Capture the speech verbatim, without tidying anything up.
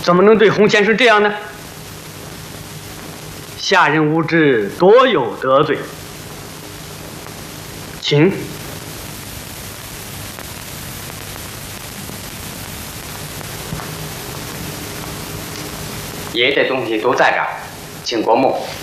怎么能对洪先生这样呢？下人无知，多有得罪。请。 爷爷的东西都在这儿，请过目。